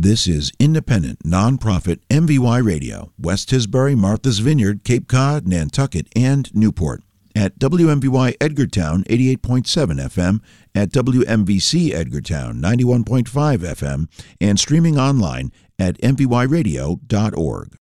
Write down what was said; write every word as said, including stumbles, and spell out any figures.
This is independent, nonprofit M V Y Radio, West Tisbury, Martha's Vineyard, Cape Cod, Nantucket, and Newport. At W M V Y Edgartown eighty-eight point seven F M, at W M V C Edgartown ninety-one point five F M, and streaming online at m v y radio dot org.